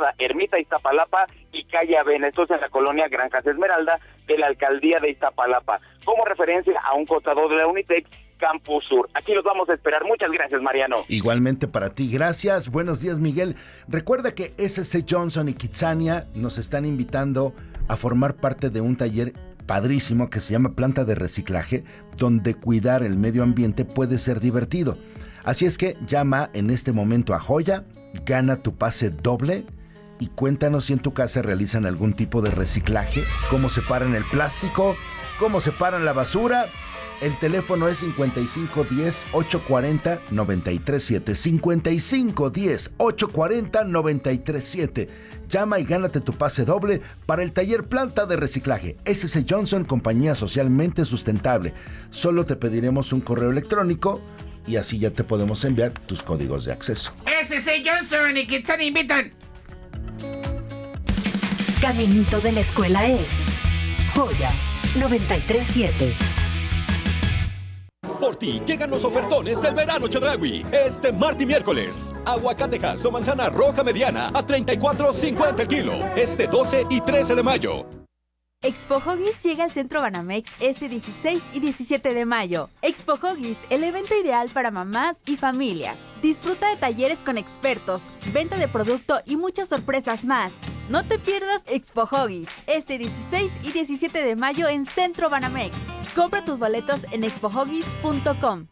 Calzada Ermita Iztapalapa y calle Avena, esto es en la colonia Granjas Esmeralda de la alcaldía de Iztapalapa, como referencia a un costado de la Unitec Campus Sur. Aquí los vamos a esperar. Muchas gracias, Mariano. Igualmente para ti, gracias. Buenos días, Miguel. Recuerda que SC Johnson y Kitsania nos están invitando a formar parte de un taller padrísimo que se llama Planta de Reciclaje, donde cuidar el medio ambiente puede ser divertido. Así es que llama en este momento a Joya, gana tu pase doble y cuéntanos si en tu casa realizan algún tipo de reciclaje, cómo separan el plástico, cómo separan la basura. El teléfono es 5510-840-937. 5510-840-937. Llama y gánate tu pase doble para el taller Planta de Reciclaje. SC Johnson, compañía socialmente sustentable. Solo te pediremos un correo electrónico y así ya te podemos enviar tus códigos de acceso. SC Johnson y Kitsania invitan. Caminito de la escuela es Joya 937. Por ti llegan los ofertones del verano Chedraui. Este martes y miércoles. Aguacatejas o manzana roja mediana a $34.50 el kilo. Este 12 y 13 de mayo. Expo Huggies llega al Centro Banamex este 16 y 17 de mayo. Expo Huggies, el evento ideal para mamás y familias. Disfruta de talleres con expertos, venta de producto y muchas sorpresas más. No te pierdas Expo Huggies este 16 y 17 de mayo en Centro Banamex. Compra tus boletos en expohuggies.com.